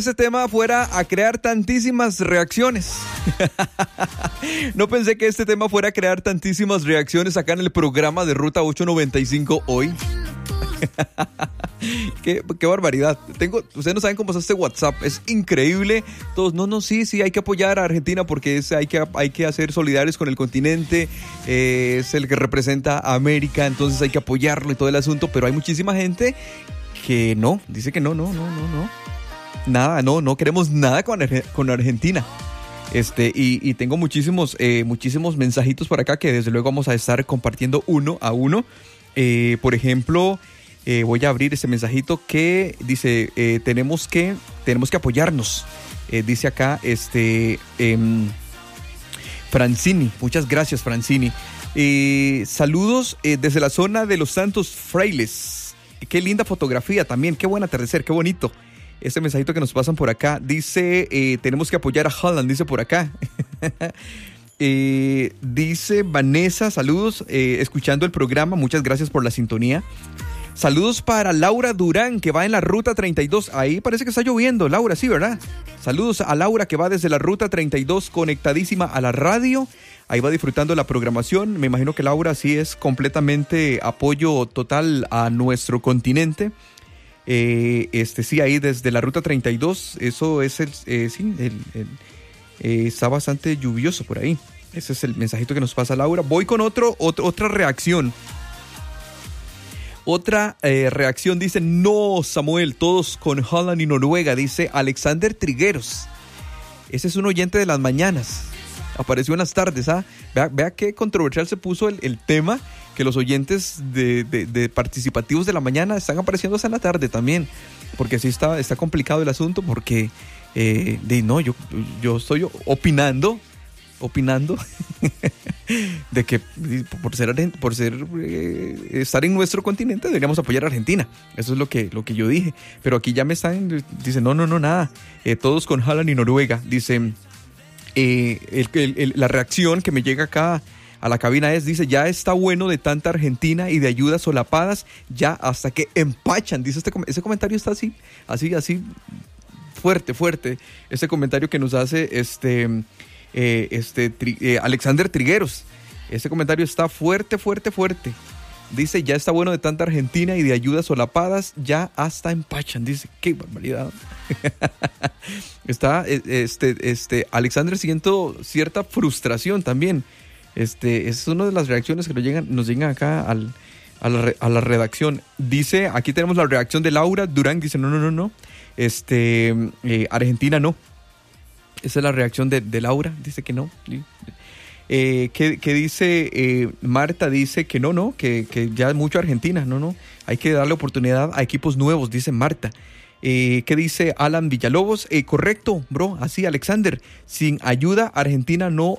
Ese tema fuera a crear tantísimas reacciones. No pensé que este tema fuera a crear tantísimas reacciones acá en el programa de Ruta 895 hoy. Qué barbaridad. Ustedes no saben cómo es este WhatsApp. Es increíble. Todos, sí, hay que apoyar a Argentina porque hay que hacer solidarios con el continente. Es el que representa a América, entonces hay que apoyarlo y todo el asunto. Pero hay muchísima gente que dice que no. Nada, no queremos nada con Argentina. Y tengo muchísimos mensajitos por acá que desde luego vamos a estar compartiendo uno a uno. Por ejemplo, voy a abrir este mensajito que dice tenemos que apoyarnos. Dice acá Francini. Muchas gracias, Francini. Saludos desde la zona de Los Santos Frailes. Qué linda fotografía también, qué buen atardecer, qué bonito. Este mensajito que nos pasan por acá dice, tenemos que apoyar a Haaland, dice por acá. Dice Vanessa, saludos, escuchando el programa, muchas gracias por la sintonía. Saludos para Laura Durán, que va en la Ruta 32. Ahí parece que está lloviendo, Laura, sí, ¿verdad? Saludos a Laura, que va desde la Ruta 32, conectadísima a la radio. Ahí va disfrutando la programación. Me imagino que Laura sí es completamente apoyo total a nuestro continente. Sí, ahí desde la Ruta 32, eso es está bastante lluvioso por ahí. Ese es el mensajito que nos pasa Laura. Voy con otra reacción. Otra reacción dice, no, Samuel, todos con Haaland y Noruega, dice Alexander Trigueros. Ese es un oyente de las mañanas. Apareció en las tardes, ¿ah? Vea qué controversial se puso el tema, que los oyentes de participativos de la mañana están apareciendo hasta en la tarde también, porque sí está complicado el asunto, porque yo estoy opinando de que por estar en nuestro continente deberíamos apoyar a Argentina. Eso es lo que yo dije, pero aquí ya me están, dicen no, nada, todos con Haaland y Noruega, dice. La reacción que me llega acá a la cabina dice, ya está bueno de tanta Argentina y de ayudas solapadas, ya hasta que empachan, dice ese comentario está así fuerte, ese comentario que nos hace Alexander Trigueros, ese comentario está fuerte, dice, ya está bueno de tanta Argentina y de ayudas solapadas, ya hasta empachan, dice, qué barbaridad. Está Alexander, siento cierta frustración también. Es una de las reacciones que nos llegan acá a la redacción. Dice, aquí tenemos la reacción de Laura Durán, dice, no. Argentina no. Esa es la reacción de Laura, dice que no. ¿Qué dice Marta? Dice que no, que ya es mucho Argentina, no. Hay que darle oportunidad a equipos nuevos, dice Marta. ¿Qué dice Alan Villalobos? Correcto, bro, así, Alexander. Sin ayuda, Argentina no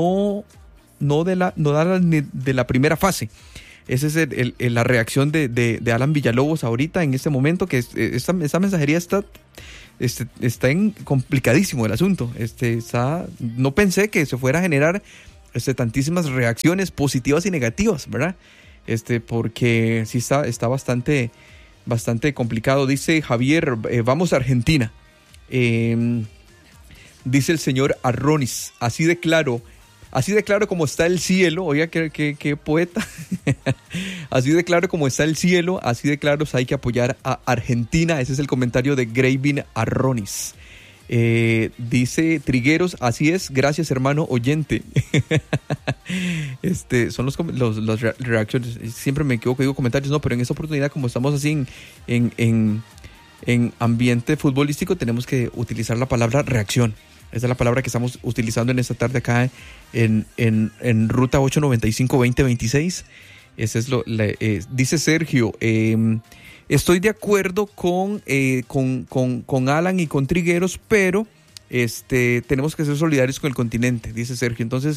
da de la primera fase. Esa es la reacción de Alan Villalobos ahorita, en este momento, que esta mensajería está complicadísimo el asunto. No pensé que se fuera a generar tantísimas reacciones positivas y negativas, ¿verdad? Porque sí está bastante complicado. Dice Javier, vamos a Argentina. Dice el señor Arronis, así de claro como está el cielo. Oiga, qué poeta. Así de claro como está el cielo, así de claro hay que apoyar a Argentina. Ese es el comentario de Gravin Arronis. Dice Trigueros, así es, gracias hermano oyente. Son las reacciones. Siempre me equivoco, digo comentarios, no, pero en esta oportunidad, como estamos así en ambiente futbolístico, tenemos que utilizar la palabra reacción. Esa es la palabra que estamos utilizando en esta tarde acá en Ruta 895-2026. Ese es dice Sergio, estoy de acuerdo con Alan y con Trigueros, pero tenemos que ser solidarios con el continente, dice Sergio. Entonces,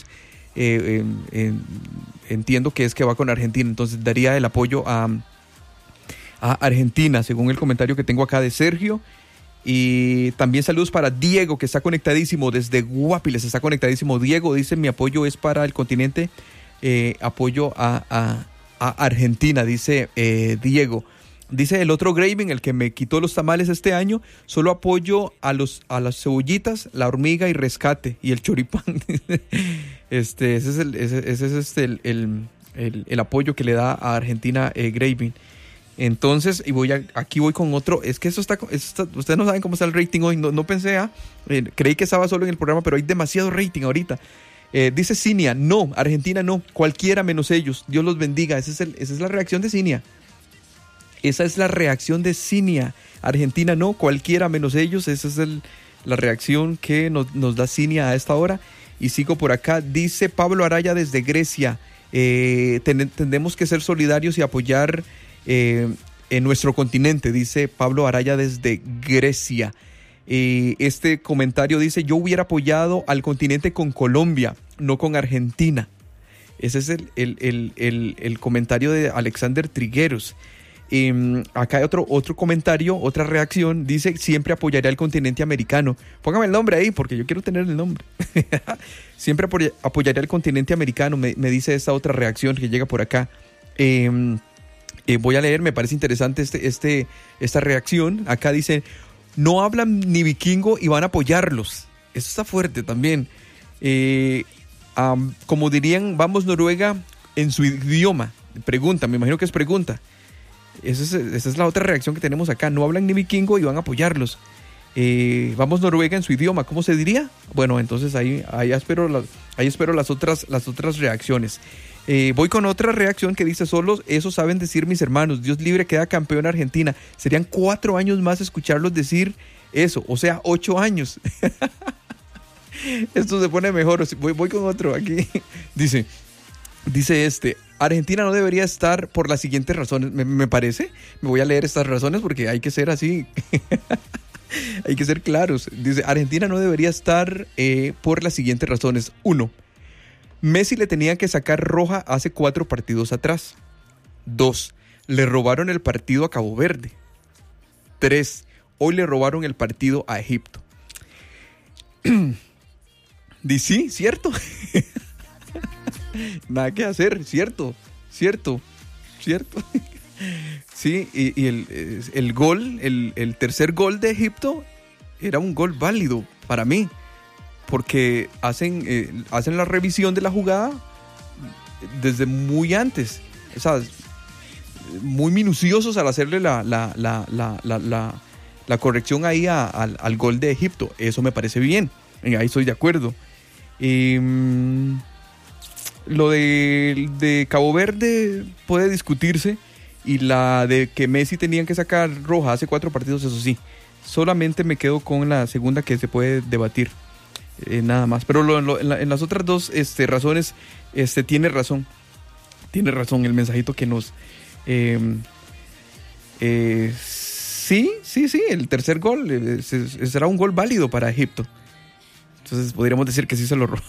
entiendo que va con Argentina, entonces daría el apoyo a Argentina, según el comentario que tengo acá de Sergio. Y también saludos para Diego, que está conectadísimo desde Guapiles, está conectadísimo. Diego dice, mi apoyo es para el continente, apoyo a Argentina, dice Diego. Dice el otro Graven, el que me quitó los tamales este año, solo apoyo a las cebollitas, la hormiga y rescate y el choripán. Ese es el apoyo que le da a Argentina Graven. Entonces, aquí voy con otro. Es que ustedes no saben cómo está el rating hoy. No pensé, creí que estaba solo en el programa, pero hay demasiado rating ahorita. Dice Cinia, no, Argentina no, cualquiera menos ellos. Dios los bendiga. Esa es la reacción de Cinia. Esa es la reacción de Cinia. Argentina no, cualquiera menos ellos. Esa es la reacción que nos da Cinia a esta hora. Y sigo por acá. Dice Pablo Araya desde Grecia. Tendemos que ser solidarios y apoyar en nuestro continente, dice Pablo Araya desde Grecia. Este comentario dice: yo hubiera apoyado al continente con Colombia, no con Argentina. Ese es el comentario de Alexander Trigueros. Acá hay otro comentario, otra reacción. Dice: siempre apoyaré al continente americano. Póngame el nombre ahí porque yo quiero tener el nombre. Siempre apoyaré al continente americano, me dice esta otra reacción que llega por acá. Voy a leer, me parece interesante esta reacción. Acá dice: no hablan ni vikingo y van a apoyarlos. Eso está fuerte también. Como dirían, vamos Noruega en su idioma. Pregunta, me imagino que es pregunta. Esa es la otra reacción que tenemos acá. No hablan ni vikingo y van a apoyarlos. Vamos Noruega en su idioma. ¿Cómo se diría? Bueno, entonces ahí espero las otras reacciones. Voy con otra reacción que dice: solo eso saben decir mis hermanos. Dios libre, queda campeón Argentina. Serían 4 años más escucharlos decir eso. O sea, 8 años. Esto se pone mejor. Voy con otro aquí. Dice Argentina no debería estar por las siguientes razones. Me parece. Me voy a leer estas razones porque hay que ser así. Hay que ser claros. Dice: Argentina no debería estar por las siguientes razones. 1. Messi le tenía que sacar roja hace 4 partidos atrás. 2. Le robaron el partido a Cabo Verde. 3. Hoy le robaron el partido a Egipto. Dice: sí, cierto. Nada que hacer, cierto. Sí, y el gol, el tercer gol de Egipto era un gol válido para mí, porque hacen la revisión de la jugada desde muy antes, o sea, muy minuciosos al hacerle la corrección ahí al gol de Egipto. Eso me parece bien, ahí estoy de acuerdo. Lo de Cabo Verde puede discutirse, y la de que Messi tenían que sacar roja hace 4 partidos, eso sí. Solamente me quedo con la segunda, que se puede debatir, nada más. Pero en las otras dos razones, tiene razón el mensajito que nos... sí, el tercer gol será un gol válido para Egipto. Entonces podríamos decir que sí se lo robaron.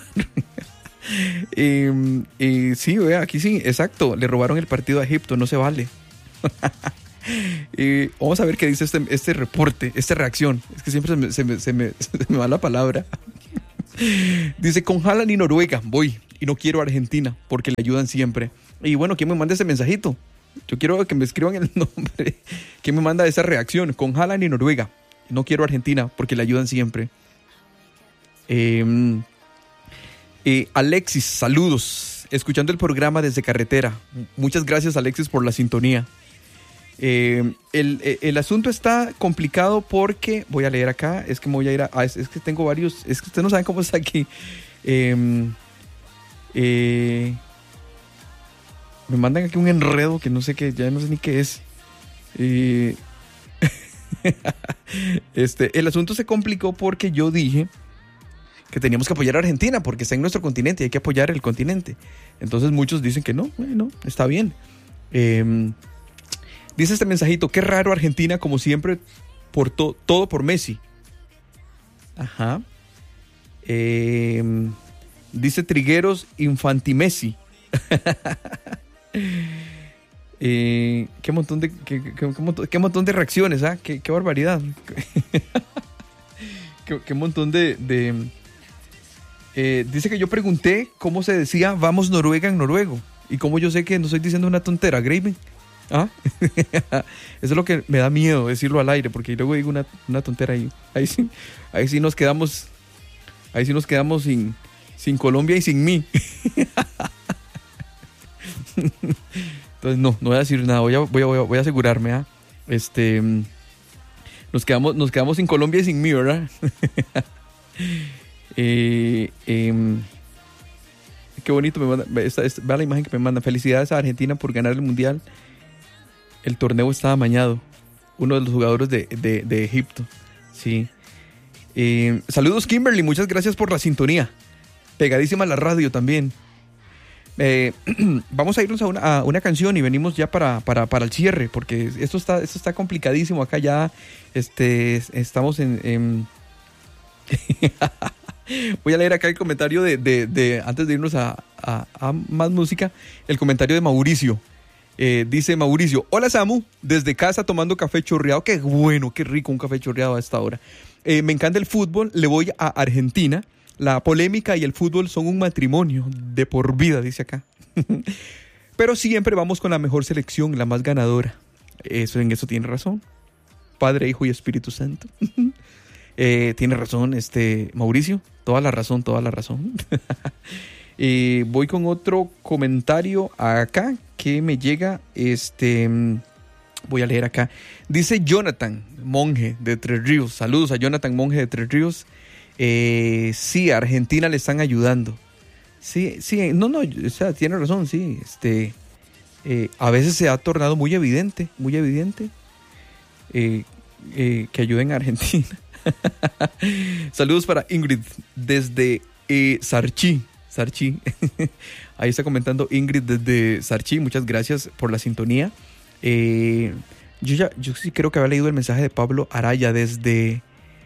Sí, vea, aquí sí, exacto, le robaron el partido a Egipto, no se vale. Vamos a ver qué dice este reporte, esta reacción. Es que siempre se me va la palabra. Dice: con Haaland y Noruega voy, y no quiero Argentina porque le ayudan siempre. Y bueno, ¿quién me manda ese mensajito? Yo quiero que me escriban el nombre. ¿Quién me manda esa reacción? Con Haaland y Noruega, no quiero Argentina porque le ayudan siempre. Alexis, saludos, escuchando el programa desde carretera. Muchas gracias, Alexis, por la sintonía. El asunto está complicado porque voy a leer acá. Es que me voy a ir es que tengo varios. Es que ustedes no saben cómo está aquí. Me mandan aquí un enredo que no sé qué, ya no sé ni qué es. El asunto se complicó porque yo dije que teníamos que apoyar a Argentina porque está en nuestro continente y hay que apoyar el continente. Entonces muchos dicen que no, bueno, está bien. Dice este mensajito: qué raro Argentina, como siempre, por todo por Messi. Ajá. Dice Trigueros: Infantimessi. Qué montón de reacciones, ¿ah? Qué barbaridad. qué montón de dice que yo pregunté cómo se decía vamos Noruega en noruego. Y como yo sé que no estoy diciendo una tontera, Graven. ¿Ah? Eso es lo que me da miedo decirlo al aire, porque luego digo una tontera ahí. Ahí sí nos quedamos sin Colombia y sin mí. Entonces no voy a decir nada, voy a asegurarme, ¿ah? Nos quedamos sin Colombia y sin mí, ¿verdad? Qué bonito me manda, vea la imagen que me manda. Felicidades a Argentina por ganar el Mundial. El torneo estaba amañado. Uno de los jugadores de Egipto. Sí. Saludos, Kimberly, muchas gracias por la sintonía. Pegadísima a la radio también. Vamos a irnos a una canción y venimos ya para el cierre, porque esto está complicadísimo acá ya. Estamos en Voy a leer acá el comentario de antes de irnos a más música, el comentario de Mauricio. Dice Mauricio: hola Samu, desde casa tomando café chorreado. Qué bueno, qué rico un café chorreado a esta hora. Me encanta el fútbol, le voy a Argentina. La polémica y el fútbol son un matrimonio de por vida, dice acá. Pero siempre vamos con la mejor selección, la más ganadora. En eso tiene razón. Padre, Hijo y Espíritu Santo. Tiene razón, Mauricio. Toda la razón. Voy con otro comentario acá que me llega. Voy a leer acá. Dice Jonathan Monge de Tres Ríos. Saludos a Jonathan Monge de Tres Ríos. Sí, a Argentina le están ayudando. Sí, o sea, tiene razón, sí. A veces se ha tornado muy evidente que ayuden a Argentina. Saludos para Ingrid desde Sarchí. Ahí está comentando Ingrid desde Sarchí. Muchas gracias por la sintonía. Yo sí creo que había leído el mensaje de Pablo Araya desde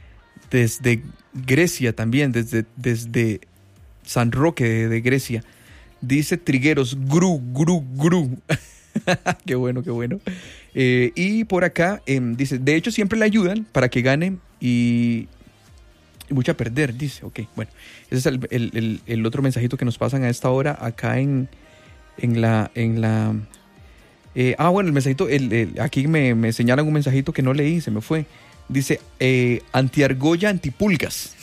Grecia también, desde San Roque de Grecia. Dice Trigueros, gru. Qué bueno. Y por acá dice, de hecho siempre le ayudan para que gane y mucha perder, dice. Ok, bueno, ese es el otro mensajito que nos pasan a esta hora acá en la bueno, el mensajito, aquí me señalan un mensajito que no leí, se me fue. Dice, antiargolla, antipulgas.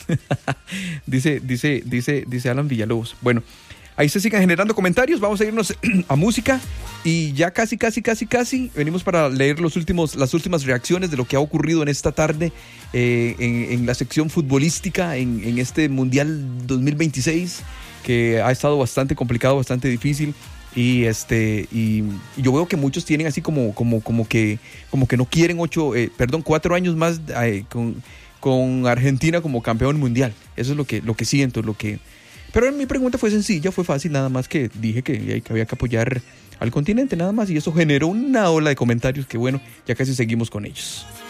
dice Alan Villalobos. Bueno, ahí se sigan generando comentarios. Vamos a irnos a música. Y ya casi venimos para leer las últimas reacciones de lo que ha ocurrido en esta tarde en la sección futbolística en este Mundial 2026, que ha estado bastante complicado, bastante difícil. Y yo veo que muchos tienen así como que no quieren 4 años más con Argentina como campeón mundial. Eso es lo que siento, pero mi pregunta fue sencilla, fue fácil, nada más que dije que había que apoyar al continente, nada más, y eso generó una ola de comentarios que bueno, ya casi seguimos con ellos.